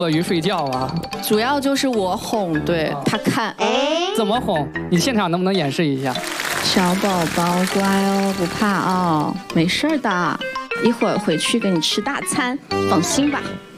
鳄鱼睡觉啊？ 主要就是我哄，对他看。 怎么哄？你现场能不能演示一下？ 小宝宝乖哦，不怕哦，没事的，一会儿回去给你吃大餐，放心吧。